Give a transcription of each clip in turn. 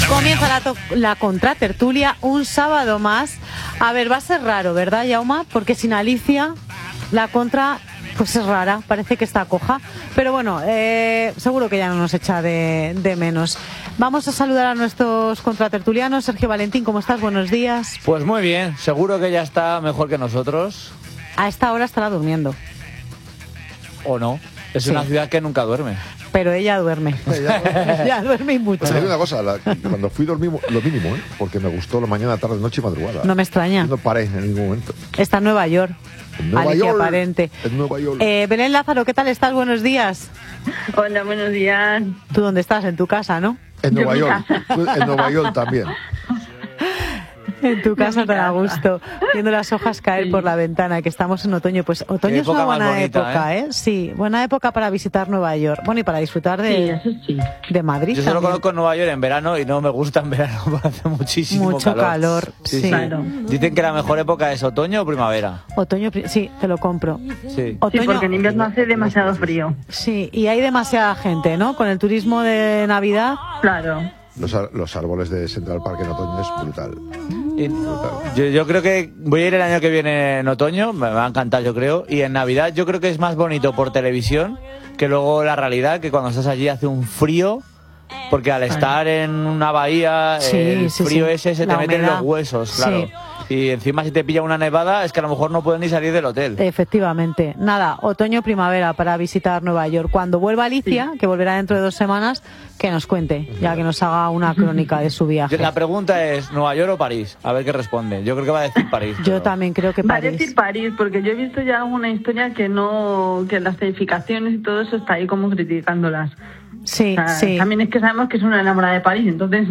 Comienza la contratertulia un sábado más. A ver, va a ser raro, ¿verdad, Jaume? Porque sin Alicia, la contra, pues es rara, parece que está coja. Pero bueno, seguro que ya no nos echa de menos. Vamos a saludar a nuestros contratertulianos. Sergio Valentín, ¿cómo estás? Buenos días. Pues muy bien, seguro que ya está mejor que nosotros. A esta hora estará durmiendo. ¿O no? Es una ciudad que nunca duerme. Pero ella duerme. Ya duerme y mucho. Pues hay una cosa, cuando fui dormí lo mínimo, porque me gustó la mañana, tarde, noche y madrugada. No me extraña. No paré en ningún momento. Está en Nueva York. En Nueva Alicia York. Aparente. En Nueva York. Belén Lázaro, ¿qué tal estás? Buenos días. Hola, buenos días. ¿Tú dónde estás? En tu casa, ¿no? En Nueva York. En Nueva York también. En tu casa tan a gusto, viendo las hojas caer por la ventana, que estamos en otoño. Pues otoño es una buena época, ¿eh? Sí, buena época para visitar Nueva York. Bueno, y para disfrutar de Madrid. Yo solo conozco Nueva York en verano y no me gusta en verano porque hace muchísimo calor. Sí. Claro. Dicen que la mejor época es otoño o primavera. Otoño, sí, te lo compro. Sí. Otoño, sí, porque en invierno hace demasiado frío. Sí, y hay demasiada gente, ¿no? Con el turismo de Navidad. Claro. Los árboles de Central Park en otoño es brutal. Yo creo que voy a ir el año que viene en otoño, me va a encantar, yo creo. Y en Navidad yo creo que es más bonito por televisión que luego la realidad, que cuando estás allí hace un frío, porque al estar en una bahía, el frío ese se te mete en los huesos, claro. Sí. Y encima si te pilla una nevada es que a lo mejor no puedes ni salir del hotel. Efectivamente. Nada, otoño-primavera para visitar Nueva York. Cuando vuelva Alicia, que volverá dentro de 2 semanas, que nos cuente, ya que nos haga una crónica de su viaje. La pregunta es, ¿Nueva York o París? A ver qué responde. Yo creo que va a decir París. Yo también creo que París. Va a decir París, porque yo he visto ya una historia que las edificaciones y todo eso está ahí como criticándolas. Sí, o sea, sí. También es que sabemos que es una enamorada de París, entonces...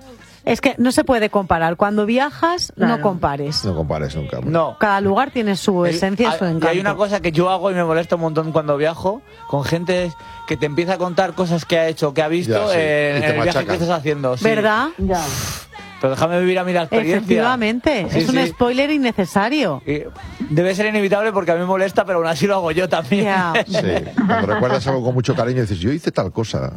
Es que no se puede comparar. Cuando viajas, claro. No compares. No compares nunca. No. Cada lugar tiene su esencia, su encanto. Y hay una cosa que yo hago y me molesta un montón cuando viajo, con gente que te empieza a contar cosas que ha hecho, que ha visto en el viaje que estás haciendo. Sí. ¿Verdad? Ya. Pero déjame vivir a mí la experiencia. Efectivamente, sí, es un spoiler innecesario. Y debe ser inevitable porque a mí me molesta, pero aún así lo hago yo también. Ya. Sí, cuando recuerdas algo con mucho cariño dices, yo hice tal cosa.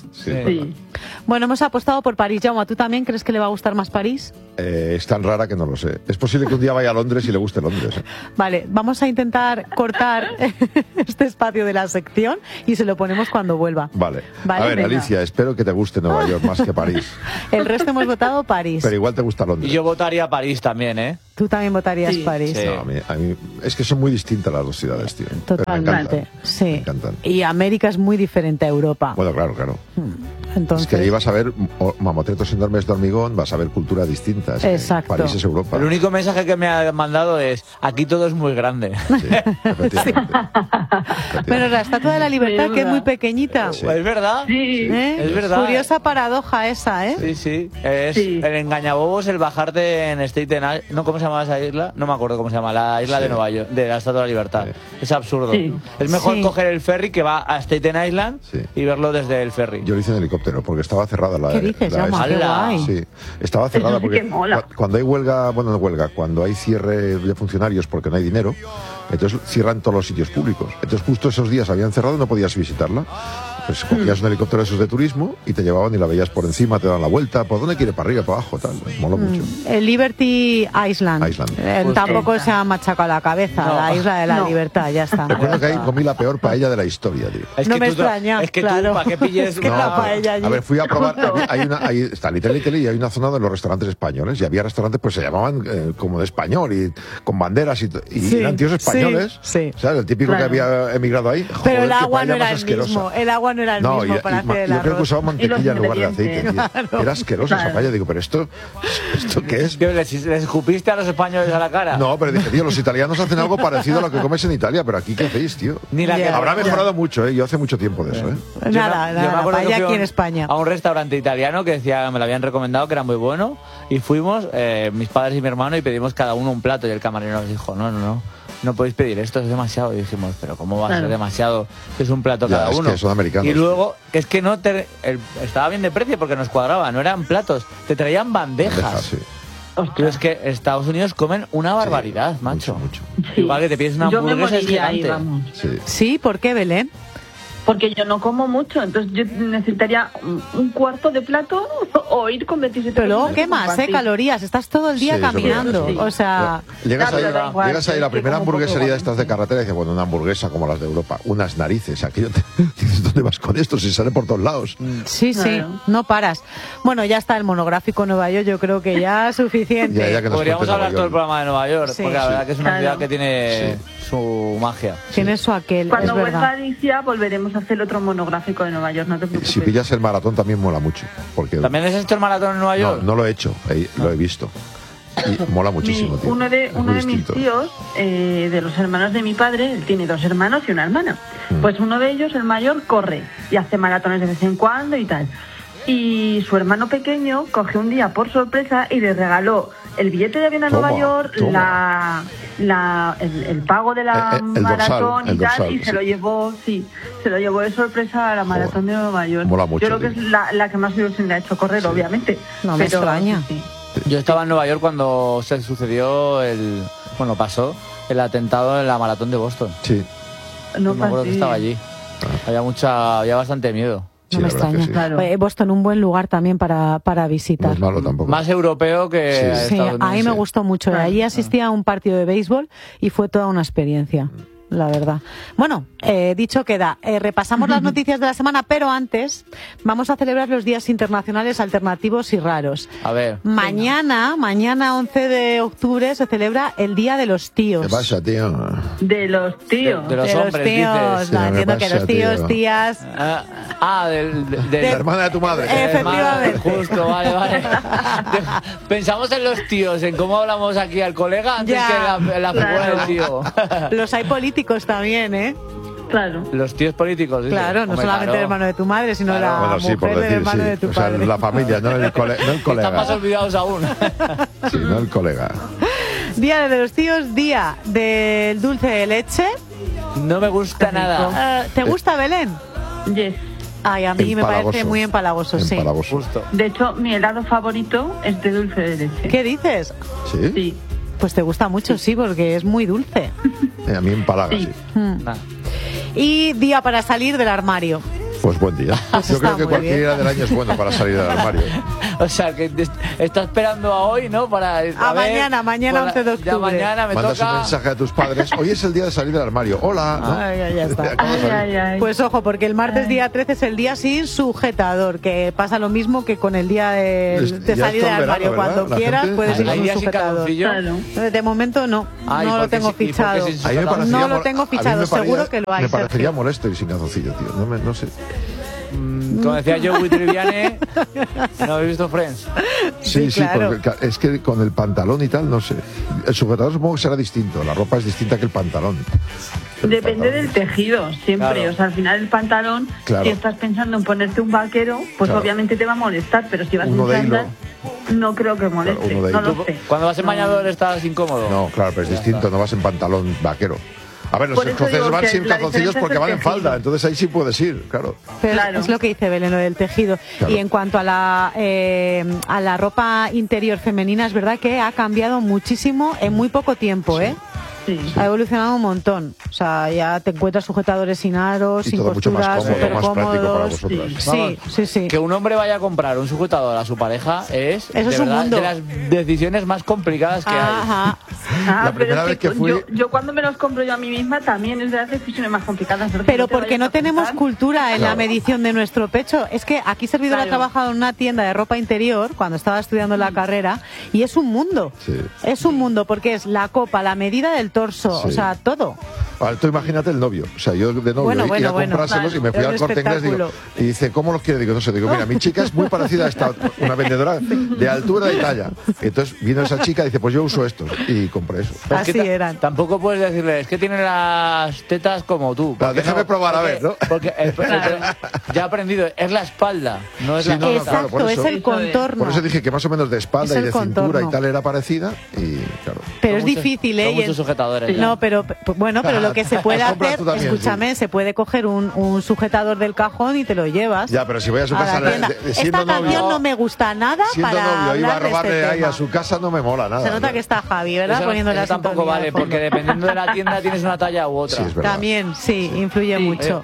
Sí. Bueno, hemos apostado por París. Jaume, ¿tú también crees que le va a gustar más París? Es tan rara que no lo sé. Es posible que un día vaya a Londres y le guste Londres. Vale, vamos a intentar cortar este espacio de la sección y se lo ponemos cuando vuelva. Vale. ¿Vale? A ver, Venga. Alicia, espero que te guste Nueva York más que París. El resto hemos votado París. Pero igual te gusta Y Londres. yo votaría París también, ¿eh? Tú también votarías Sí. París. Sí. No, a mí es que son muy distintas las dos ciudades, tío. Pero me Totalmente, encantan. sí. Me encantan. Y América es muy diferente a Europa. Bueno, claro. Entonces, Es que ahí vas a ver mamotretos enormes de hormigón, vas a ver culturas distintas. Exacto. París es Europa. El único mensaje que me ha mandado es, aquí todo es muy grande. Sí, efectivamente. Bueno, la Estatua de la Libertad, que es muy pequeñita. Sí. ¿Es verdad? Sí. ¿Eh? Es verdad. Curiosa paradoja esa, ¿eh? Sí. Es Sí. el engañabobos, el bajarte en Staten Island. ¿No? ¿Cómo se llama esa isla? No me acuerdo cómo se llama. La isla de Nueva York, de la Estatua de la Libertad. Sí. Es absurdo. Sí. Es mejor Sí. coger el ferry que va a Staten Island Sí. y verlo desde el ferry. Yo lo hice en helicóptero porque estaba cerrada la. ¿Qué dices, la Jaume? Qué ¡Hala! guay. Sí, estaba cerrada Eso sí porque que mola. cuando hay huelga, bueno, no huelga, cuando hay cierre de funcionarios porque no hay dinero, entonces cierran todos los sitios públicos. Entonces justo esos días habían cerrado y no podías visitarla. Pues cogías un helicóptero de esos de turismo y te llevaban y la veías por encima, te daban la vuelta, ¿por dónde quiere? Para arriba, para abajo, tal. Moló mucho. El Liberty Island. Island. Tampoco se ha machacado la cabeza, No. la isla de la No. Libertad, ya está. Recuerdo que ahí comí la peor paella de la historia, tío. Es No que me tú- extraña, Es que claro. tú, ¿para qué pilles? Es que la paella allí. A ver, fui a probar. Ahí está Little Italy y hay una zona de los restaurantes españoles. Y había restaurantes, pues se llamaban como de español y con banderas y Sí, eran tíos españoles. sí. ¿Sabes? El típico Claro. que había emigrado ahí. Pero Joder, el qué agua paella no era más el asquerosa. mismo. El agua no era el mismo para hacer el yo creo que arroz. usaba mantequilla en lugar de aceite, tío. Claro. Era asquerosa esa Claro. paella. Digo, pero ¿esto qué es? ¿Qué, ¿Les escupiste a los españoles a la cara? No, pero dije, tío, los italianos hacen algo parecido a lo que comes en Italia, pero aquí, ¿qué hacéis, tío? Ni la que Ya. Habrá mejorado mucho, ¿eh? Yo hace mucho tiempo de eso, ¿eh? Yo Nada, me acuerdo que paella fui aquí en España. a un restaurante italiano que decía, me lo habían recomendado, que era muy bueno, y fuimos, mis padres y mi hermano, y pedimos cada uno un plato, y el camarero nos dijo, no podéis pedir esto, es demasiado. Y dijimos, pero ¿cómo va a ser Claro. demasiado? Es un plato Ya, cada es uno. que son americanos. Y luego, que es que estaba bien de precio porque nos cuadraba, no eran platos, te traían bandejas. Bandeja, sí. Pero es que Estados Unidos comen una barbaridad, macho. Mucho. Igual que te pides una Yo me hamburguesa es moriría ahí, gigante. vamos. Sí. Sí, ¿por qué, Belén? porque yo no como mucho, entonces yo necesitaría un cuarto de plato o ir con 27 Pero luego personas y quemas, compartir. calorías, estás todo el día Sí, eso es caminando, verdad, sí. o sea... Llegas No, ahí, pero da igual, llegas ahí a la es que primera como un poco hamburguesería de igual. estas de carretera y dices, bueno, una hamburguesa como las de Europa, unas narices, aquello dices, ¿dónde vas con esto? Si sale por todos lados. Sí, sí, Claro. no paras. Bueno, ya está el monográfico Nueva York, yo creo que ya es suficiente. Ya que nos Podríamos cuente hablar Nueva todo el York. programa de Nueva York, Sí. porque la verdad que es una Claro. ciudad que tiene su magia. Tiene eso aquel, Cuando es vuelva verdad. Alicia volveremos a hacer otro monográfico de Nueva York, no te preocupes. Si pillas el maratón también mola mucho. Porque ¿También has hecho el maratón en Nueva no, York? no lo he hecho, lo he visto. Y mola muchísimo, tío. Uno de Es muy mis distinto. tíos, de los hermanos de mi padre, él tiene 2 hermanos y una hermana. Pues uno de ellos, el mayor, corre y hace maratones de vez en cuando y tal. Y su hermano pequeño cogió un día por sorpresa y le regaló el billete de avión a Toma, Nueva York, toma. el pago de la El dorsal, maratón y el tal, dorsal, y sí. se lo llevó de sorpresa a la maratón de Nueva York. Mola mucho, Yo creo que tío. es la que más ilusión le ha hecho correr, obviamente. No me extraña. sí. Yo estaba en Nueva York cuando se sucedió pasó el atentado en la maratón de Boston. Sí, No me acuerdo que fastidies. estaba allí. Había bastante miedo. sí, No me la verdad que extraña. sí. Claro. Boston, un buen lugar también para No visitar. es malo tampoco. Más europeo que Sí. Sí, estadounidense. a mí me gustó mucho. Claro. Allí asistí a un partido de béisbol y fue toda una experiencia, la verdad. Bueno, dicho queda, repasamos las noticias de la semana, pero antes vamos a celebrar los días internacionales alternativos y raros. A ver. Mañana 11 de octubre, se celebra el Día de los Tíos. ¿Qué pasa, tío? De los tíos. De los hombres, tíos. dices. No, Sí, entiendo me que pasa, los tíos, tío. tías... La hermana de tu madre. Efectivamente. Justo, vale. Pensamos en los tíos, en cómo hablamos aquí al colega antes Ya. que la figura Claro. del tío. Los hay políticos también, ¿eh? Claro. Los tíos políticos, dices. Claro, no Hombre, solamente claro. el hermano de tu madre, sino Claro. la Bueno, sí, mujer por del decir, hermano de tu sí. O sea, padre. la familia, no el Están más colega. olvidados aún. Sí, no el colega. Día de los tíos, día del dulce de leche. No me gusta nada. ¿Te gusta, Belén? Yes. Ay, a mí me parece Empalagoso. muy empalagoso, sí. Empalagoso. Justo. De hecho, mi helado favorito es de dulce de leche. ¿Qué dices? ¿Sí? Sí. Pues te gusta mucho, sí, porque es muy dulce. A mí empalaga, Sí. sí. Nah. Y día para salir del armario. Pues buen día. Pues Yo está creo que muy cualquier bien. día del año es bueno para salir del armario. O sea, que está esperando a hoy, ¿no? Para ver, mañana para- 11 de Ya octubre. mañana me Mandas un toca. mensaje a tus padres. Hoy es el día de salir del armario. Hola. ¿no? Ay, ya está. Acabo de Ay, salir. ay, ay. Pues ojo, porque el martes día 13 es el día sin sujetador, que pasa lo mismo que con el día de Ya salir está del el verano, armario. ¿verdad? Cuando La quieras gente- puedes ir ¿Hay con un días sin sujetador. calzoncillo? Claro. De momento no, Ah, ¿y no por lo qué tengo sí- y por qué fichado. sin A mí me sujetador? parecería No lo mol- tengo a mí me fichado, parecería- seguro que lo hay, Me parecería Sergio. molesto ir sin calzoncillo, tío. No sé. Como decía Joey Triviane, ¿no habéis visto Friends? Sí, sí, claro. porque es que con el pantalón y tal, no sé. El sujetador supongo que será distinto. La ropa es distinta que el pantalón. El Depende pantalón. del tejido, siempre. Claro. O sea, al final el pantalón, Claro. si estás pensando en ponerte un vaquero, pues Claro. obviamente te va a molestar, pero si vas Uno en de hilo. chándal, no creo que moleste. uno de No hilo. lo sé. Cuando vas en bañador estás incómodo. No, claro, pero es Ya distinto. está. No vas en pantalón vaquero. A ver, los Por eso escoceses digo van que sin la calzoncillos diferencia porque es van el en falda. tejido. Entonces ahí sí puedes ir, claro. Pero Claro. es lo que dice Belén, lo del tejido. Claro. Y en cuanto a la ropa interior femenina, es verdad que ha cambiado muchísimo en muy poco tiempo, ¿eh? Sí. Ha evolucionado un montón. O sea, ya te encuentras sujetadores sin aros, Y sin todo mucho más costuras, cómodo, súper más práctico para cómodos. vosotras. Sí, sí, sí. Que un hombre vaya a comprar un sujetador a su pareja es, Eso de es un verdad, mundo. de las decisiones más complicadas que hay. Ajá. La primera pero vez es que fui- yo cuando me los compro yo a mí misma también es de las decisiones más complicadas. Pero porque no tenemos cultura en la Claro. medición de nuestro pecho. Es que aquí servidor ha Claro. trabajado en una tienda de ropa interior cuando estaba estudiando la carrera y es un mundo. Sí. Es un mundo porque es la copa, la medida del torso, Sí. o sea, todo. Ahora, tú imagínate el novio. O sea, yo de novio Bueno, ir bueno, a bueno. comprárselos y me fui Claro. al Es un Corte Inglés digo, espectáculo. y dice, ¿cómo los quiere? Digo, no sé. Digo, mira, mi chica es muy parecida a esta, una vendedora de altura y talla. Entonces vino esa chica y dice, pues yo uso estos. Y compré eso. Pero es que Así eran. Tampoco puedes decirle, es que tiene las tetas como tú. Claro, Porque déjame probar, a porque- ver, ¿no? Porque ya he aprendido, es la espalda, no es Sí, la no, no, teta. claro, Exacto, por eso- es el contorno. Por eso dije que más o menos de espalda Es y de el cintura contorno. y tal era parecida. Y claro. Pero Son es muchos- difícil, ¿eh? son Y muchos en- sujetadores ya. No, pero bueno, pero lo que se puede Las compras hacer, tú también, escúchame, se puede coger un sujetador del cajón y te lo llevas. Ya, pero si voy a su a la casa tienda. siendo Esta canción novio, no me gusta nada siendo para novio, iba a hablar de robarle este ahí tema. a su casa, no me mola nada. Se nota ¿no? que está Javi, ¿verdad? Eso, Poniendo eso la tampoco sintonía vale, de fondo. porque dependiendo de la tienda tienes una talla u otra. Sí, es verdad. También, sí, influye mucho.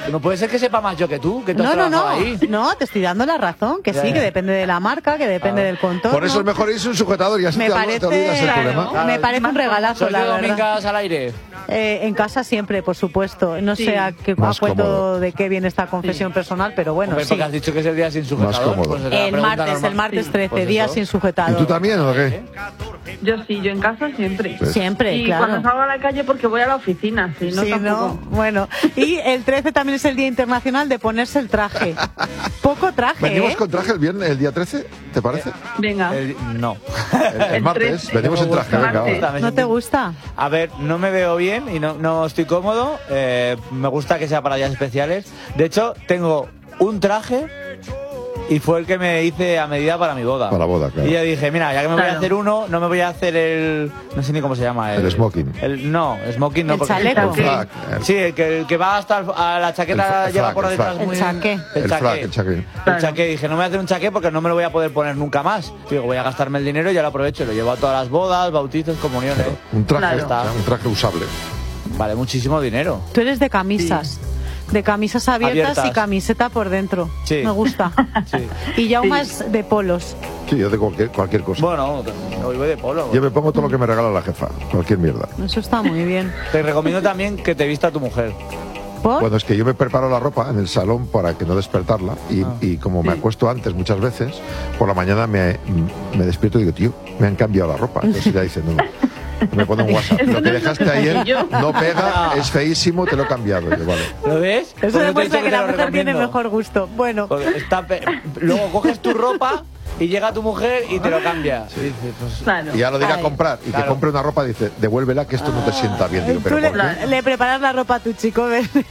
No puede ser que sepa más yo que tú, que tú has No, trabajado ahí. no, te estoy dando la razón, que Ya, sí, ya. que depende de la marca, que depende del contorno. Por eso es mejor irse un sujetador y así Me te parece, olvidas el problema. me parece un regalazo, ¿Soy la de verdad. domingas al aire? En casa siempre, por supuesto. No Sí. sé a qué Más acuerdo cómodo. de qué viene esta confesión personal, pero bueno, Hombre, sí. porque has dicho que es el día sin sujetador. cómodo. pues será la El pregunta martes normal. 13, Pues día eso. sin ¿Y sujetador. tú también o qué? Yo sí, yo en casa siempre. Pues- Siempre, Y claro. cuando salgo a la calle porque voy a la oficina, si no Sí, tampoco. ¿no? Bueno, y el 13 también es el Día Internacional de ponerse el traje. Poco traje, ¿Venimos ¿eh? con traje el viernes, el día 13? ¿Te parece? Venga. No. El martes. 13. Venimos en traje, venga. Martes. va. ¿No te gusta? A ver, no me veo bien y no estoy cómodo. Me gusta que sea para días especiales. De hecho, tengo un traje y fue el que me hice a medida para mi boda. Para la boda, claro. Y yo dije, mira, ya que me voy a Claro. hacer uno, no me voy a hacer el... No sé ni cómo se llama. El smoking. No, smoking no. El porque- chaleco. El frac. Sí, el que va hasta a la chaqueta El lleva frac, por el detrás frac. El muy... chaqué. El frac, el chaqué. El chaqué, dije, no me voy a hacer un chaqué porque no me lo voy a poder poner nunca más. Digo, voy a gastarme el dinero y ya lo aprovecho. Lo llevo a todas las bodas, bautizos, comuniones. Un traje, Claro. o sea, un traje usable. Vale muchísimo dinero. Tú eres de camisas. De camisas abiertas, Abiertas. y camiseta por dentro. Sí. Me gusta. Sí. Y Jaume Sí. es de polos. Sí, yo de cualquier cosa. Bueno, hoy voy de polo. Yo me pongo todo lo que me regala la jefa, cualquier mierda. Eso está muy bien. Te recomiendo también que te vista tu mujer. ¿Por? Bueno, es que yo me preparo la ropa en el salón para que no despertarla y como me acuesto antes muchas veces, por la mañana me despierto y digo, tío, me han cambiado la ropa. Entonces ella dice, no, me pone un WhatsApp. Lo que dejaste ayer no pega, es feísimo, te lo he cambiado. Y yo, vale. ¿Lo ves? Eso Por te he demuestra dicho que te la lo mujer tiene recomiendo. mejor gusto. Bueno, Porque luego coges tu ropa y llega tu mujer y te lo cambia. Y dices, pues, Claro. Y ya lo diga a Ay. comprar y que Claro. compre una ropa, dice, devuélvela que esto no te sienta bien. Digo, tú pero le, ¿por qué? le preparas la ropa a tu chico.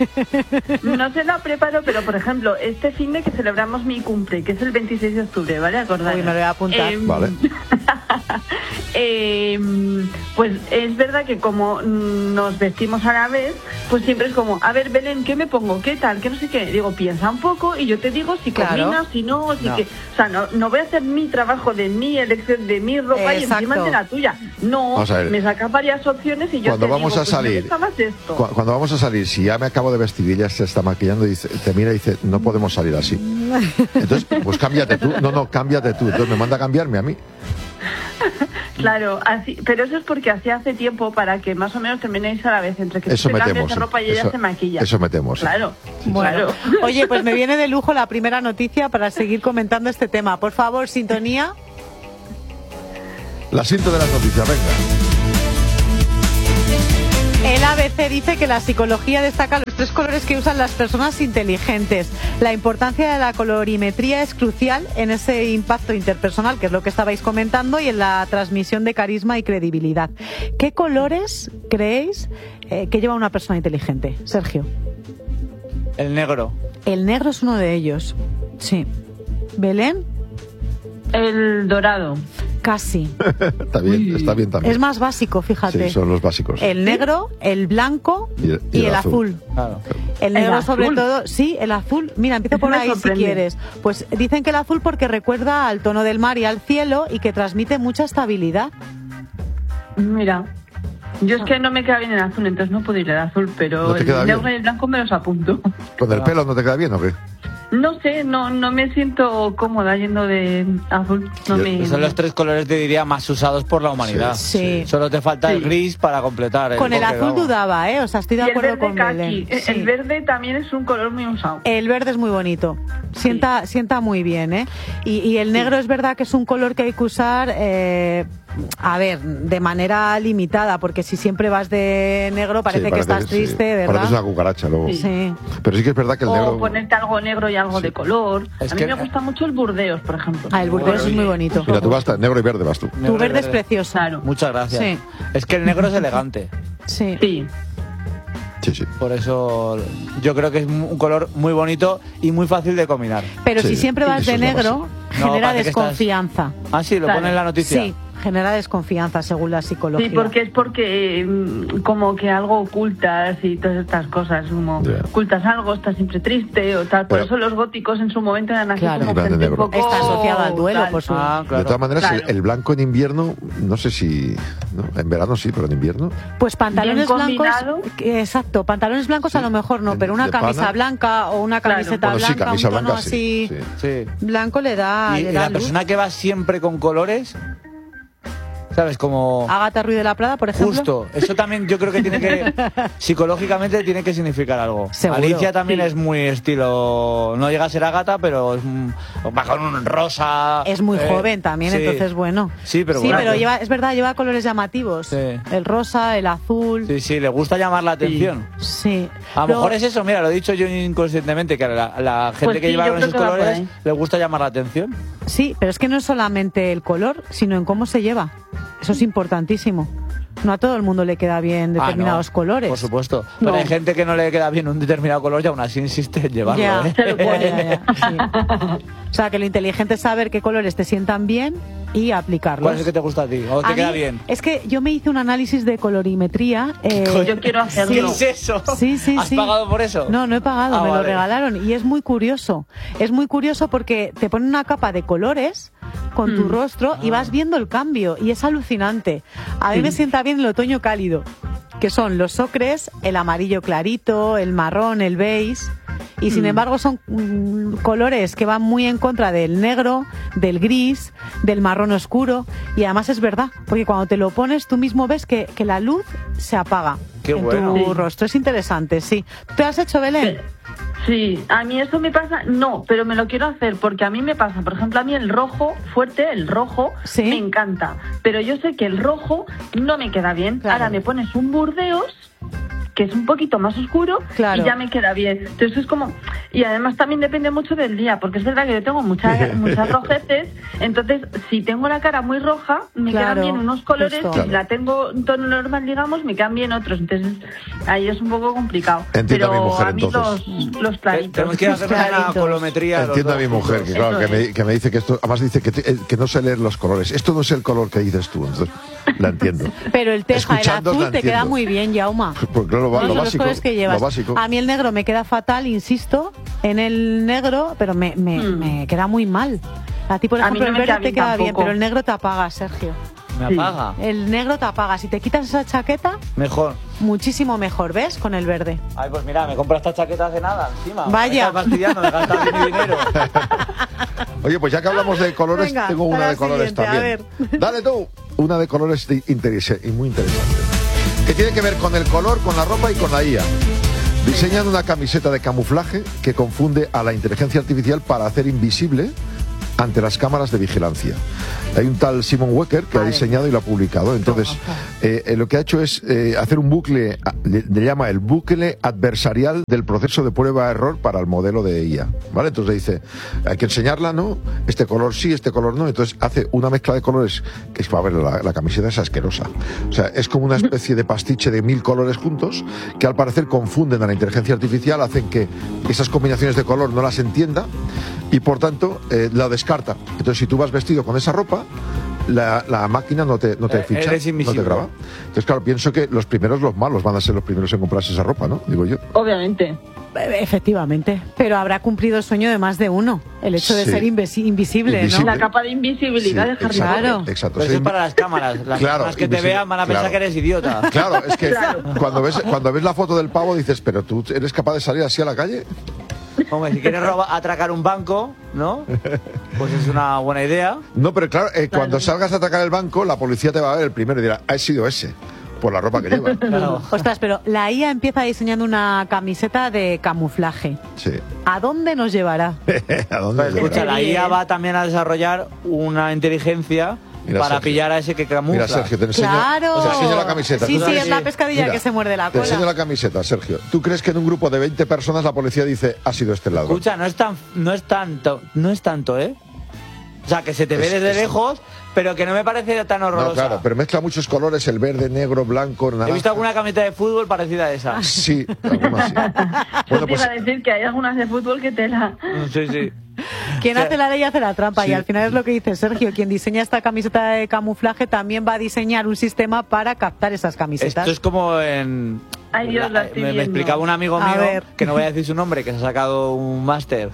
No se la preparo, pero por ejemplo, este fin de que celebramos mi cumple, que es el 26 de octubre, ¿vale? Acordaros. Uy, me lo voy a apuntar. Vale. Pues es verdad que como nos vestimos a la vez, pues siempre es como, a ver, Belén, ¿qué me pongo? ¿Qué tal? ¿Qué no sé qué? Digo, piensa un poco y yo te digo si Claro. combinas, si no, si No. que... O sea, no voy a hacer mi trabajo de mi elección, de mi ropa y Exacto. encima de la tuya. No, Vamos a ver. me sacas varias opciones y yo Cuando te vamos digo, a pues, me salir, gusta más esto. Cuando vamos a salir, si ya me acabo de vestir y ella se está maquillando, dice, te mira y dice, no podemos salir así. Entonces, pues cámbiate tú. No, cámbiate tú. Entonces me manda a cambiarme a mí. Claro, así, pero eso es porque así hace tiempo para que más o menos terminéis a la vez entre que Eso tú te cambias metemos. de ropa y ella Eso- se maquilla. eso metemos. Claro, Bueno, claro. oye, pues me viene de lujo la primera noticia para seguir comentando este tema. Por favor, sintonía. La cinta de las noticias, venga. El ABC dice que la psicología destaca los 3 colores que usan las personas inteligentes. La importancia de la colorimetría es crucial en ese impacto interpersonal, que es lo que estabais comentando, y en la transmisión de carisma y credibilidad. ¿Qué colores creéis que lleva una persona inteligente? Sergio. el negro. El negro es uno de ellos. Sí. ¿Belén? El dorado. Casi. Está bien también. Es más básico, fíjate. Sí, son los básicos. El negro, el blanco y el azul. Claro. El negro ¿El sobre azul? todo, sí, el azul. Mira, empiezo Eso por me ahí si sorprende. quieres. Pues dicen que el azul porque recuerda al tono del mar y al cielo y que transmite mucha estabilidad. Mira, yo es que no me queda bien el azul, entonces no puedo ir al azul, pero ¿No te el queda negro bien? y el blanco me los apunto. ¿Con el pelo no te queda bien o qué? No sé, no me siento cómoda yendo de azul. No me... Son los 3 colores, te diría, más usados por la humanidad. Sí. Solo te falta el Sí. gris para completar. Con el porque, azul vamos. dudaba, ¿eh? O sea, estoy de Y el acuerdo verde con caqui. Belén. El Sí. verde también es un color muy usado. El verde es muy bonito, sienta muy bien, ¿eh? Y el negro es verdad que es un color que hay que usar, a ver, de manera limitada, porque si siempre vas de negro parece Sí, que estás sí. triste, ¿verdad? Pareces una cucaracha luego. Sí. Pero sí que es verdad que el O negro... ponerte algo negro y algo de color. Es a mí que- me gusta mucho el burdeos, por ejemplo. Ah, el burdeos es muy bonito. Mira, tú vas negro y verde vas tú. Tu Negro y verde es precioso. Claro. Muchas gracias. Sí. Es que el negro es elegante. Sí. Sí. Sí. Por eso yo creo que es un color muy bonito y muy fácil de combinar. Pero Sí, si siempre vas eso de es lo negro, básico. No, genera parece que estás- desconfianza. Ah, sí, lo Claro. pone en la noticia. Sí, genera desconfianza según la psicología. Sí, porque como que algo ocultas y todas estas cosas, como ocultas algo, estás siempre triste o tal. Por eso los góticos en su momento eran así como gente un poco... Está asociado al duelo, por su... Claro. De todas maneras, el blanco en invierno, no sé si... ¿no? En verano sí, pero en invierno... Pues pantalones blancos... Exacto, pantalones blancos a lo mejor no, pero una camisa blanca o una camiseta blanca, camisa un tono blanca, así sí. blanco le da... Y la persona que va siempre con colores... ¿Sabes? Como... Agatha Ruiz de la Prada, por ejemplo. Justo. Eso también yo creo que tiene que... psicológicamente tiene que significar algo. Seguro. Alicia también es muy estilo... No llega a ser Agatha, pero va con un rosa... Es muy joven también, sí. entonces bueno. Sí, pero es verdad, lleva colores llamativos. Sí. El rosa, el azul... Sí, le gusta llamar la atención. Sí. A lo mejor es eso, mira, lo he dicho yo inconscientemente, que a la gente que lleva con esos colores le gusta llamar la atención. Sí, pero es que no es solamente el color, sino en cómo se lleva. Eso es importantísimo. No a todo el mundo le queda bien determinados colores. Por supuesto. Pero hay gente que no le queda bien un determinado color y aún así insiste en llevarlo. Sí. O sea, que lo inteligente es saber qué colores te sientan bien y aplicarlos. ¿Cuál es el que te gusta a ti? ¿O te queda bien? Es que yo me hice un análisis de colorimetría. Yo quiero hacerlo. ¿Qué es eso? Sí. ¿Has pagado por eso? No he pagado, me lo regalaron. Y es muy curioso. Es muy curioso porque te ponen una capa de colores con tu rostro y vas viendo el cambio. Y es alucinante. A mí me sienta bien el otoño cálido, que son los ocres, el amarillo clarito, el marrón, el beige. Y sin embargo son colores que van muy en contra del negro, del gris, del marrón oscuro. Y además es verdad, porque cuando te lo pones tú mismo ves que la luz se apaga tu rostro. Es interesante, sí. ¿Te has hecho, Belén? Sí, a mí eso me pasa, no, pero me lo quiero hacer porque a mí me pasa, por ejemplo, a mí el rojo fuerte, el rojo, me encanta, pero yo sé que el rojo no me queda bien. Ahora me pones un Burdeos que es un poquito más oscuro y ya me queda bien. Entonces es como... Y además también depende mucho del día, porque es verdad que yo tengo muchas rojeces, entonces si tengo la cara muy roja, me quedan bien unos colores, si la tengo en tono normal, digamos, me quedan bien otros. Entonces ahí es un poco complicado. Entiendo pero a mi mujer, a mí entonces. los claritos. Tenemos que hacer una colometría. Entiendo a mi mujer, que claro, que me dice que esto... Además dice que no sé leer los colores. Esto no es el color que dices tú, entonces la entiendo. Pero el teja, el azul te queda muy bien, Yauma. Pues claro, lo básico. Que llevas. Lo básico. A mí el negro me queda fatal, insisto, en el negro, pero me queda muy mal. A ti, por ejemplo, el verde te queda bien, pero el negro te apaga, Sergio. ¿Me apaga? El negro te apaga. Si te quitas esa chaqueta... Mejor. Muchísimo mejor, ¿ves? Con el verde. Ay, pues mira, me compro esta chaqueta hace nada, encima. Vaya. Me fastidiando, me gastas mi dinero. Oye, pues ya que hablamos de colores, venga, tengo una de colores también. A ver. Dale tú. Una de colores y muy interesante. Que tiene que ver con el color, con la ropa y con la IA. Diseñan una camiseta de camuflaje que confunde a la inteligencia artificial para hacer invisible ante las cámaras de vigilancia. Hay un tal Simon Wecker que ha diseñado y lo ha publicado. Entonces, lo que ha hecho es hacer un bucle, le llama el bucle adversarial del proceso de prueba-error para el modelo de IA. ¿Vale? Entonces le dice, hay que enseñarla, ¿no? Este color sí, este color no. Entonces hace una mezcla de colores que es, a ver, la camiseta es asquerosa. O sea, es como una especie de pastiche de 1000 colores juntos que al parecer confunden a la inteligencia artificial, hacen que esas combinaciones de color no las entienda y por tanto la descarta. Entonces, si tú vas vestido con esa ropa, la máquina no te ficha, no te graba. Entonces, claro, pienso que los malos van a ser los primeros en comprarse esa ropa, ¿no? Digo yo. Obviamente. Efectivamente, pero habrá cumplido el sueño de más de uno, el hecho de ser invisible, ¿no? La capa de invisibilidad de Harry Potter. Claro. Exacto. Pero eso es para las cámaras. Las cámaras que te vean van a pensar que eres idiota. Claro, es que cuando ves la foto del pavo dices, pero tú eres capaz de salir así a la calle. Hombre, si quieres atracar un banco, ¿no? Pues es una buena idea. No, pero claro, cuando salgas a atracar el banco, la policía te va a ver el primero y dirá, ha sido ese, por la ropa que lleva. Claro. Ostras, pero la IA empieza diseñando una camiseta de camuflaje. Sí. ¿A dónde nos llevará? ¿A dónde Pues escucha, la IA va también a desarrollar una inteligencia para pillar a ese que camufla. Mira, Sergio, te enseño, ¡Claro! te enseño la camiseta. Sí, es la pescadilla que se muerde la cola. Te enseño la camiseta, Sergio. ¿Tú crees que en un grupo de 20 personas la policía dice, ha sido este ladrón? Escucha, no es tanto, ¿eh? O sea, que se te ve desde lejos, pero que no me parece tan horrorosa. No, claro, pero mezcla muchos colores, el verde, negro, blanco, naranja. He visto alguna camiseta de fútbol parecida a esa. Sí, alguna sí. Bueno, te iba a decir que hay algunas de fútbol que te la... Sí, sí. Quien hace la ley hace la trampa, y al final es lo que dice Sergio, quien diseña esta camiseta de camuflaje también va a diseñar un sistema para captar esas camisetas. Esto es como en... Ay, Dios, la estoy me viendo. explicaba un amigo mío, que no voy a decir su nombre, que se ha sacado un máster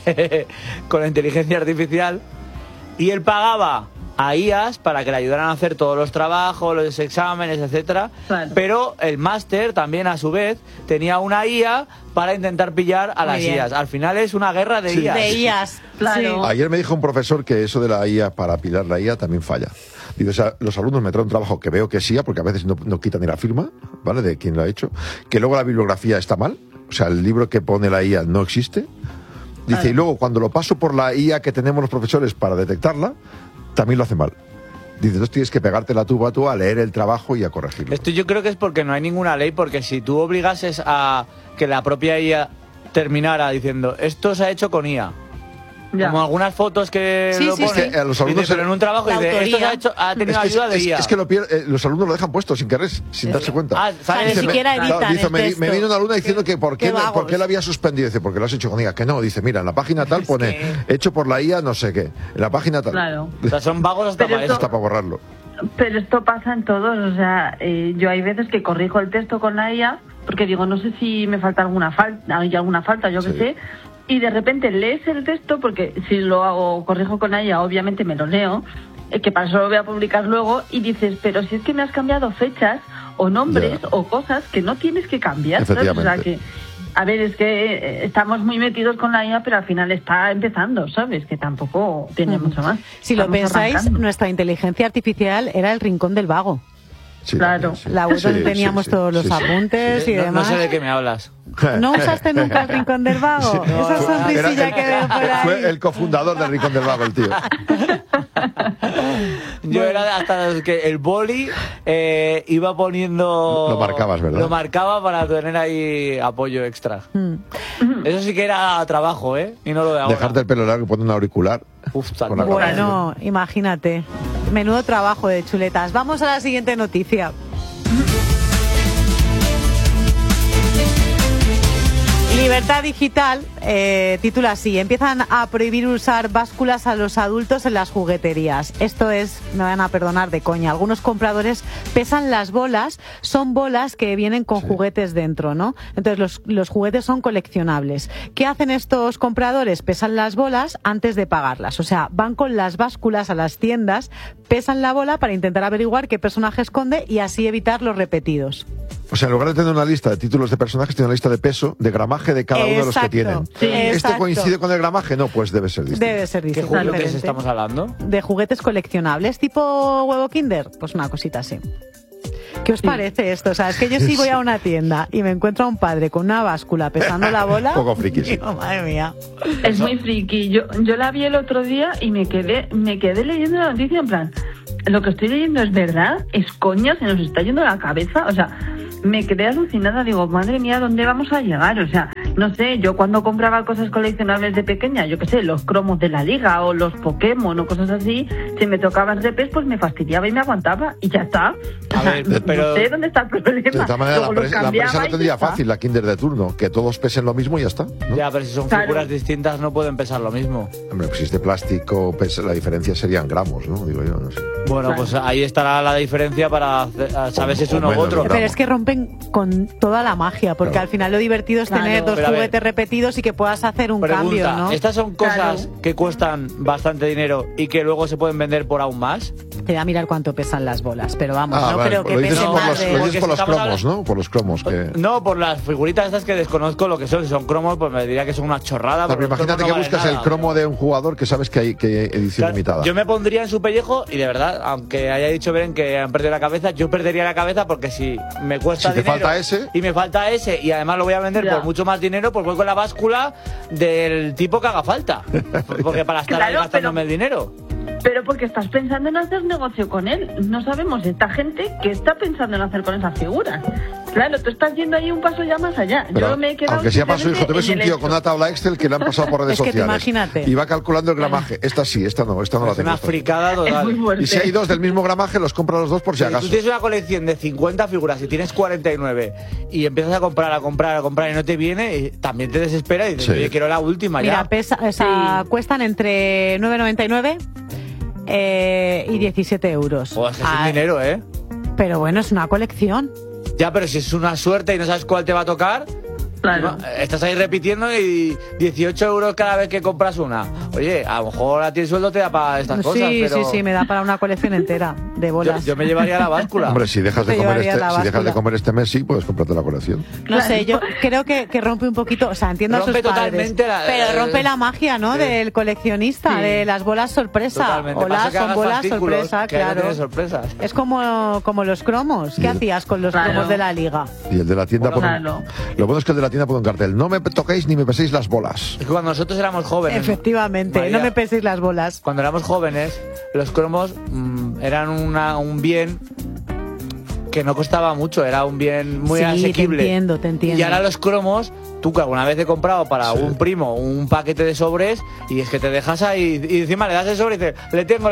con la inteligencia artificial, y él pagaba a IAs para que le ayudaran a hacer todos los trabajos, los exámenes, etcétera. Claro. Pero el máster también, a su vez, tenía una IA para intentar pillar a las IAs. Al final es una guerra de IAs. De IAs, claro. Ayer me dijo un profesor que eso de la IA, para pillar la IA, también falla. Dice, o sea, los alumnos me traen un trabajo que veo que es IA, porque a veces no quitan ni la firma, ¿vale?, de quien lo ha hecho, que luego la bibliografía está mal, o sea, el libro que pone la IA no existe. Dice, y luego cuando lo paso por la IA que tenemos los profesores para detectarla, también lo hace mal. Dice, entonces tienes que pegarte la tuba tú a leer el trabajo y a corregirlo. Esto yo creo que es porque no hay ninguna ley, porque si tú obligases a que la propia IA terminara diciendo, esto se ha hecho con IA, Ya. como algunas fotos que Sí, lo sí, ponen, sí. A los alumnos dice, pero en un trabajo la dice, esto autoría. ha tenido ayuda de IA. Es que los alumnos lo dejan puesto sin querer, sin darse cuenta. Ah, sale- Ni siquiera editan dice, el me texto. vino una alumna diciendo que por Qué qué vagos. la había suspendido. Dice, porque lo has hecho con IA. Que no, dice, mira, en la página tal pone hecho por la IA no sé qué. En la página tal. Claro. O sea, son vagos hasta Pero para esto- eso. Está para borrarlo. Pero esto pasa en todos, o sea, yo hay veces que corrijo el texto con la IA porque digo, no sé si me falta alguna falta, hay alguna falta, yo qué Sí. sé, y de repente lees el texto, porque si lo hago, corrijo con la IA, obviamente me lo leo, que para eso lo voy a publicar luego, y dices, pero si es que me has cambiado fechas o nombres Ya. o cosas que no tienes que cambiar, ¿sabes? O sea que, a ver, es que estamos muy metidos con la IA, pero al final está empezando, ¿sabes? Que tampoco tiene mucho más. Si lo Estamos pensáis, arrancando. nuestra inteligencia artificial era el rincón del vago. Sí, Claro. también, sí. La web donde Sí, teníamos sí, todos los sí, sí. apuntes y No demás. sé de qué me hablas. ¿No usaste nunca el rincón del vago? Esa sonrisilla que veo por ahí. Fue el cofundador del Rincón del Vago, el tío. Yo era hasta los que el boli iba poniendo... Lo marcabas, ¿verdad? Lo marcaba para tener ahí apoyo extra. Mm. Eso sí que era trabajo, ¿eh? Y no lo de ahora. Dejarte el pelo largo y poner un auricular. Uf, tal Con la cual. cabeza. Bueno, imagínate. Menudo trabajo de chuletas. Vamos a la siguiente noticia. Libertad Digital titula así: empiezan a prohibir usar básculas a los adultos en las jugueterías. Esto es, me van a perdonar de coña, algunos compradores pesan las bolas, son bolas que vienen con juguetes dentro, ¿no? Entonces los juguetes son coleccionables. ¿Qué hacen estos compradores? Pesan las bolas antes de pagarlas, o sea, van con las básculas a las tiendas, pesan la bola para intentar averiguar qué personaje esconde y así evitar los repetidos. O sea, en lugar de tener una lista de títulos de personajes, tiene una lista de peso, de gramaje de cada uno de los que Exacto. tienen. Sí, ¿Esto exacto. coincide con el gramaje? No, pues debe ser distinto. Debe ser ¿Qué distinto. juguetes diferente. estamos hablando? De juguetes coleccionables, tipo huevo Kinder, pues una cosita así. ¿Qué os parece esto? O sea, es que yo sí voy a una tienda y me encuentro a un padre con una báscula pesando la bola. Poco friki, sí. Digo, madre mía. Es muy friki. Yo la vi el otro día y me quedé leyendo la noticia en plan, lo que estoy leyendo es verdad, es coña, se nos está yendo la cabeza. O sea, me quedé alucinada, digo, madre mía, ¿dónde vamos a llegar? O sea, no sé, yo cuando compraba cosas coleccionables de pequeña, yo qué sé, los cromos de la liga o los Pokémon o cosas así, si me tocaban repes, pues me fastidiaba y me aguantaba y ya está. O A sea, ver, no pero- sé dónde está el problema. De todas maneras, Luego la los empresa cambiaba lo y ya tendría está. fácil, la Kinder de turno, que todos pesen lo mismo y ya está, ¿no? Ya, pero si son Claro. figuras distintas no pueden pesar lo mismo. Hombre, pues si es de plástico, la diferencia serían gramos, ¿no? Digo yo, no sé. Bueno, Claro. pues ahí estará la diferencia para saber si es O uno u menos, otro. ¿verdad? Pero es que rompen con toda la magia, porque Claro. al final lo divertido es Claro. tener dos Pero a ver. juguetes repetidos y que puedas hacer un Pregunta, cambio, ¿no? ¿estas son cosas Claro. que cuestan bastante dinero y que luego se pueden vender por aún más? Te voy a mirar cuánto pesan las bolas, pero vamos, no vale, creo que lo dices pesen por más los, de... lo dices Porque por los estamos cromos, ¿no? Por los cromos que... No, por las figuritas estas que desconozco lo que son. Si son cromos, pues me diría que son una chorrada. Pero porque los imagínate cromos que no valen buscas el nada. cromo de un jugador que sabes que hay edición Claro, limitada. yo me pondría en su pellejo y de verdad, aunque haya dicho Beren que han perdido la cabeza, yo perdería la cabeza porque si me cuesta Si te dinero falta ese. y me falta ese y además lo voy a vender Ya. por mucho más dinero, pues voy con la báscula del tipo que haga falta. Porque para estar ahí Claro, gastándome el dinero. Pero porque estás pensando en hacer negocio con él. No sabemos esta gente que está pensando en hacer con esas figuras. Claro, tú estás yendo ahí un paso ya más allá. Pero, yo me he quedado aunque sea paso, hijo, te ves un tío con una tabla Excel que le han pasado por redes Es que sociales. imagínate. Y va calculando el gramaje. Esta sí, esta no la Es tengo. una fricada Es muy total. fuerte. Y si hay dos del mismo gramaje, los compra los dos por si Si acaso. tú tienes una colección de 50 figuras y tienes 49 y empiezas a comprar y no te viene, también te desespera y dices, Sí. oye, quiero la última Mira, ya. cuestan entre 9,99 y 17 euros. Joder, es un dinero, ¿eh? Pero bueno, es una colección. Ya, pero si es una suerte y no sabes cuál te va a tocar, Claro. estás ahí repitiendo y 18 euros cada vez que compras una. Oye, a lo mejor a ti el sueldo te da para estas cosas, pero... Sí, me da para una colección entera de bolas. Yo me llevaría la báscula. Hombre, si dejas de Te comer llevaría la si dejas de báscula. comer este mes, sí, puedes comprarte la colección. No sé, yo creo que rompe un poquito, o sea, entiendo a sus Rompe padres, totalmente pero rompe la magia, ¿no? Sí. Del coleccionista, Sí. de las bolas sorpresa. Totalmente. Hola, Pasa que son hagas bolas fascículos, sorpresa, que ahí no claro. tienes sorpresas. Es como los cromos. ¿Qué Sí. hacías con los Claro. cromos de la liga? Y el de la tienda pone... Claro. Lo bueno es que el de la tienda pone un cartel. No me toquéis ni me peséis las bolas. Es que cuando nosotros éramos jóvenes... Efectivamente, María, no me peséis las bolas. Cuando éramos jóvenes, los cromos eran un bien que no costaba mucho, era un bien muy Sí, asequible. te entiendo. Y ahora los cromos, tú que alguna vez he comprado para Sí. un primo un paquete de sobres y es que te dejas ahí y encima le das el sobre y dices, le tengo.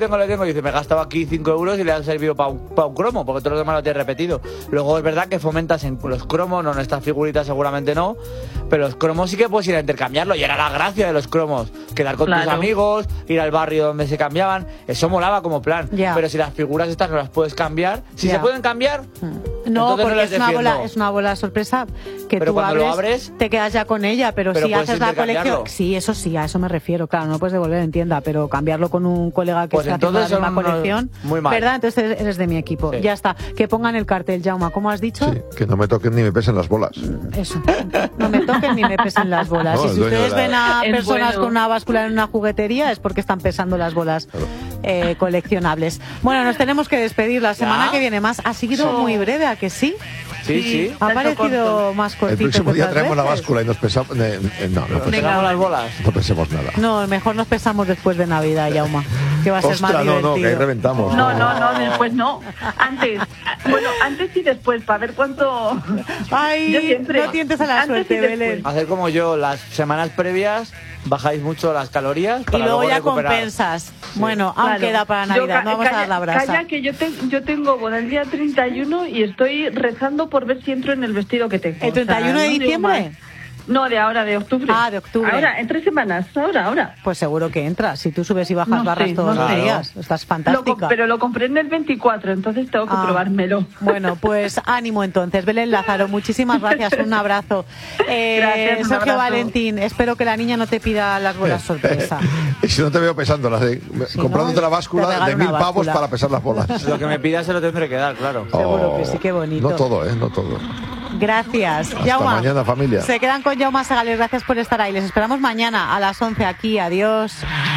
Y dices, me he gastado aquí 5 euros y le han servido para un cromo, porque todos los demás lo tienes repetido. Luego es verdad que fomentas en los cromos, no en estas figuritas seguramente no, pero los cromos sí que puedes ir a intercambiarlo y era la gracia de los cromos, quedar con tus Claro. amigos, ir al barrio donde se cambiaban, eso molaba como plan. Ya. Pero si las figuras estas no las puedes cambiar, si Ya. se pueden cambiar, No, entonces porque las es una defiendo. bola sorpresa que Pero tú cuando lo abres, te quedas ya con ella, pero pero si puedes haces la intercambiarlo. colección, sí, eso sí, a eso me refiero, claro, no puedes devolver en tienda, pero cambiarlo con un colega que Pues esté haciendo la entonces misma son unos- colección, muy mal. ¿verdad? Entonces eres de mi equipo. Sí. Ya está, que pongan el cartel, Jaume, ¿cómo has dicho? Sí, que no me toquen ni me pesen las bolas. Eso, no me toquen ni me pesen las bolas. No, y el si dueño ustedes de la- ven a Es personas bueno. con una báscula en una juguetería es porque están pesando las bolas coleccionables. Bueno, nos tenemos que despedir. La semana ¿Ya? que viene más. Ha seguido muy breve, ¿a que sí? sí. Ha Se ha hecho parecido corto. más El cortito. próximo que día otras traemos la veces. báscula y nos pesamos... no Pues pensemos, tiramos las bolas. no pensemos nada. No, mejor nos pesamos después de Navidad, Jauma, que va a ser más Ostras, divertido. no, que ahí reventamos. No, después no. Antes. Bueno, antes y después, para ver cuánto... Ay, Yo siempre. no tientes a la Antes y suerte, después. Belén. Hacer como yo, las semanas previas bajáis mucho las calorías Y para luego ya recuperar. compensas. Bueno, aún Claro. queda para Yo Navidad, no vamos a dar la brasa. Calla, que yo tengo boda el día 31 y estoy rezando por ver si entro en el vestido que tengo. ¿El 31 de no digo diciembre? más. No, de ahora, de octubre. Ah, de octubre. Ahora, en 3 semanas, ahora. Pues seguro que entras. Si tú subes y bajas No barras sé, todos no los sé. días. Estás fantástica. Pero lo compré en el 24, entonces tengo que Ah, probármelo. Bueno, pues ánimo entonces. Belén Lázaro, muchísimas gracias. Un abrazo. Gracias, un Sergio abrazo. Valentín, espero que la niña no te pida las bolas sorpresa. Y si no te veo pesando, comprándote no, la báscula te regalo de una 1000 pavos báscula. para pesar las bolas. Lo que me pidas se lo tendré que dar, claro. Seguro que sí, qué bonito. No todo, no todo. Gracias. Hasta Jauma, mañana, familia. Se quedan con Jaume Sagales. Gracias por estar ahí. Les esperamos mañana a las 11 aquí. Adiós.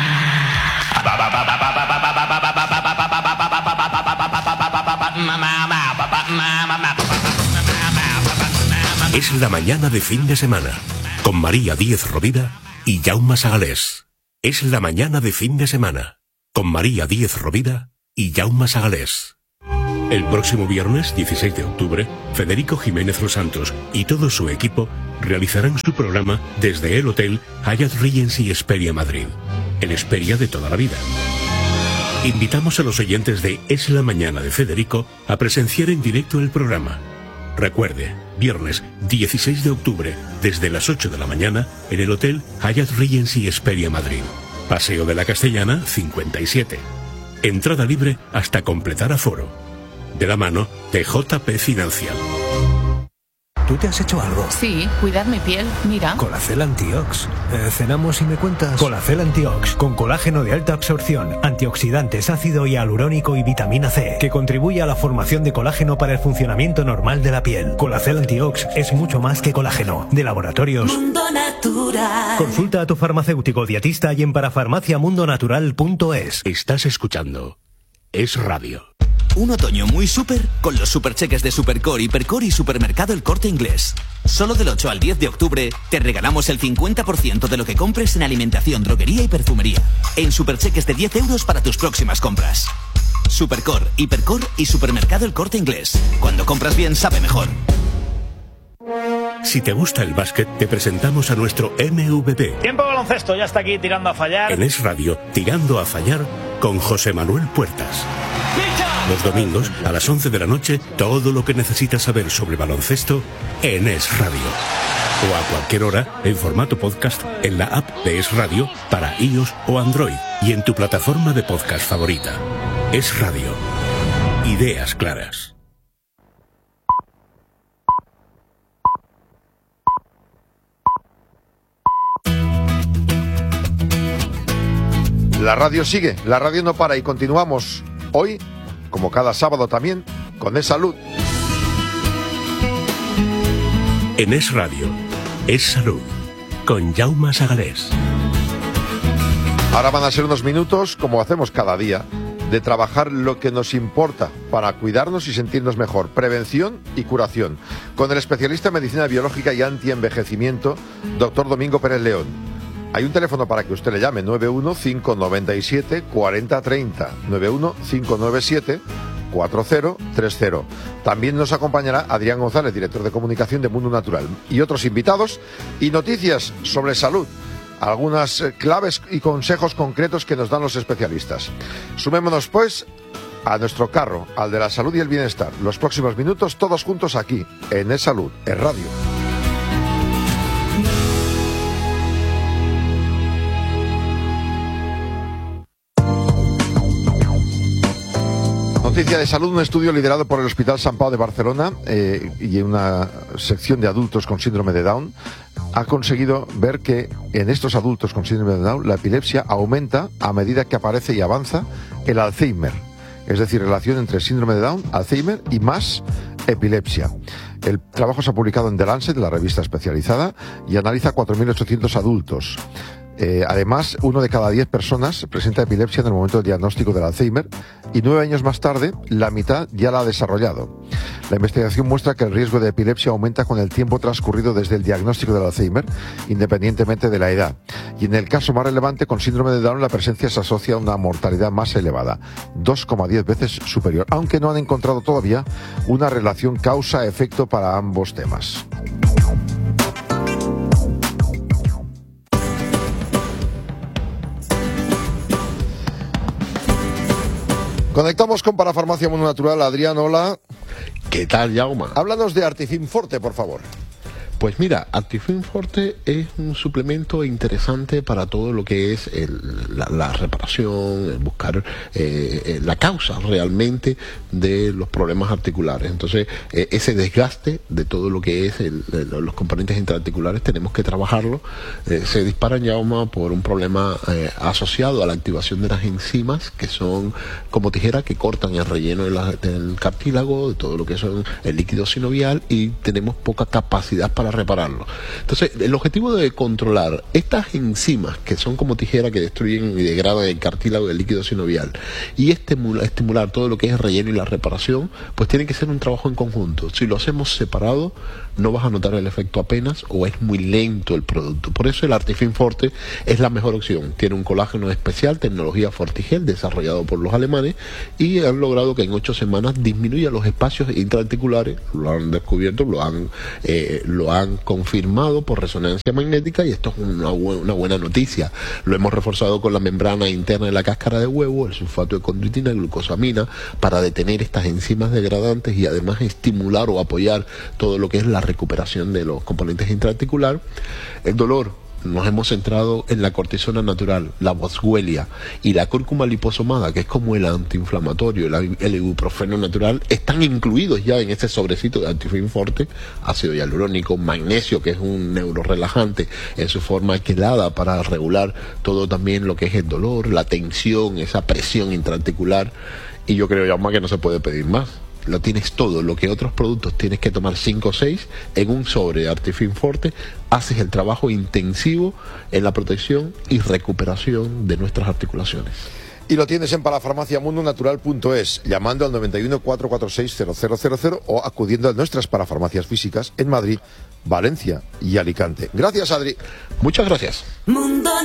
Es la mañana de fin de semana, con María Díez Rovira y Jaume Sagalés. Es la mañana de fin de semana, con María Díez Rovira y Jaume Sagalés. El próximo viernes 16 de octubre, Federico Jiménez Los Santos y todo su equipo realizarán su programa desde el Hotel Hyatt Regency Esperia Madrid, el Esperia de toda la vida. Invitamos a los oyentes de Es la Mañana de Federico a presenciar en directo el programa. Recuerde, viernes 16 de octubre, desde las 8 de la mañana, en el Hotel Hyatt Regency Esperia Madrid. Paseo de la Castellana, 57. Entrada libre hasta completar aforo. De la mano de JP Financial. ¿Tú te has hecho algo? Sí, cuidar mi piel, mira. Colacel Antiox. Cenamos y me cuentas. Colacel Antiox, con colágeno de alta absorción, antioxidantes, ácido hialurónico y vitamina C, que contribuye a la formación de colágeno para el funcionamiento normal de la piel. Colacel Antiox es mucho más que colágeno. De Laboratorios Mundo Natural. Consulta a tu farmacéutico dietista y en parafarmaciamundonatural.es. Estás escuchando Es Radio. Un otoño muy súper con los supercheques de Supercore, Hipercore y Supermercado El Corte Inglés. Solo del 8 al 10 de octubre te regalamos el 50% de lo que compres en alimentación, droguería y perfumería. En supercheques de 10 euros para tus próximas compras. Supercore, Hipercore y Supermercado El Corte Inglés. Cuando compras bien, sabe mejor. Si te gusta el básquet, te presentamos a nuestro MVP. Tiempo baloncesto, ya está aquí tirando a fallar. En Es Radio, Tirando a Fallar, con José Manuel Puertas. Los domingos, a las 11 de la noche, todo lo que necesitas saber sobre baloncesto en Es Radio. O a cualquier hora, en formato podcast, en la app de Es Radio, para iOS o Android, y en tu plataforma de podcast favorita. Es Radio. Ideas claras. La radio sigue, la radio no para y continuamos hoy, como cada sábado también, con Es Salud. En Es Radio, Es Salud, con Jaume Sagalés. Ahora van a ser unos minutos, como hacemos cada día, de trabajar lo que nos importa para cuidarnos y sentirnos mejor. Prevención y curación. Con el especialista en medicina biológica y antienvejecimiento, doctor Domingo Pérez León. Hay un teléfono para que usted le llame, 91-597-4030, 91-597-4030. También nos acompañará Adrián González, director de comunicación de Mundo Natural, y otros invitados y noticias sobre salud. Algunas claves y consejos concretos que nos dan los especialistas. Sumémonos, pues, a nuestro carro, al de la salud y el bienestar. Los próximos minutos, todos juntos aquí, en Es Salud, en Radio. Noticia de salud, un estudio liderado por el Hospital Sant Pau de Barcelona y una sección de adultos con síndrome de Down ha conseguido ver que en estos adultos con síndrome de Down la epilepsia aumenta a medida que aparece y avanza el Alzheimer. Es decir, relación entre síndrome de Down, Alzheimer y más epilepsia. El trabajo se ha publicado en The Lancet, la revista especializada, y analiza 4.800 adultos. Además, 1 de cada 10 personas presenta epilepsia en el momento del diagnóstico del Alzheimer y 9 años más tarde, la mitad ya la ha desarrollado. La investigación muestra que el riesgo de epilepsia aumenta con el tiempo transcurrido desde el diagnóstico del Alzheimer, independientemente de la edad. Y en el caso más relevante, con síndrome de Down, la presencia se asocia a una mortalidad más elevada, 2,10 veces superior, aunque no han encontrado todavía una relación causa-efecto para ambos temas. Conectamos con Parafarmacia Mundo Natural. Adrián, hola. ¿Qué tal, Jaume? Háblanos de Artifin Forte, por favor. Pues mira, Artifin Forte es un suplemento interesante para todo lo que es la reparación, el buscar la causa realmente de los problemas articulares. Entonces, ese desgaste de todo lo que es los componentes intraarticulares tenemos que trabajarlo. Se disparan, Jaume, por un problema asociado a la activación de las enzimas, que son como tijera que cortan el relleno del cartílago, de todo lo que son el líquido sinovial, y tenemos poca capacidad para repararlo. Entonces, el objetivo de controlar estas enzimas que son como tijera que destruyen y degradan el cartílago del líquido sinovial y estimular todo lo que es el relleno y la reparación, pues tiene que ser un trabajo en conjunto. Si lo hacemos separado, no vas a notar el efecto apenas o es muy lento el producto. Por eso el Artifin Forte es la mejor opción. Tiene un colágeno especial, tecnología Fortigel, desarrollado por los alemanes, y han logrado que en 8 semanas disminuya los espacios intraarticulares. Lo han descubierto, lo han confirmado por resonancia magnética, y esto es una buena noticia. Lo hemos reforzado con la membrana interna de la cáscara de huevo, el sulfato de condroitina, glucosamina, para detener estas enzimas degradantes y además estimular o apoyar todo lo que es la recuperación de los componentes intraarticular. El dolor, nos hemos centrado en la cortisona natural, la boswellia y la cúrcuma liposomada, que es como el antiinflamatorio, el ibuprofeno natural, están incluidos ya en este sobrecito de Artifin Forte. Ácido hialurónico, magnesio, que es un neurorelajante en su forma quelada para regular todo también lo que es el dolor, la tensión, esa presión intraarticular, y yo creo, Jaume, que no se puede pedir más. Lo tienes todo, lo que otros productos tienes que tomar 5 o 6 en un sobre de Artifin Forte. Haces el trabajo intensivo en la protección y recuperación de nuestras articulaciones. Y lo tienes en parafarmaciamundonatural.es, llamando al 91 446 0000 o acudiendo a nuestras parafarmacias físicas en Madrid, Valencia y Alicante. Gracias, Adri. Muchas gracias.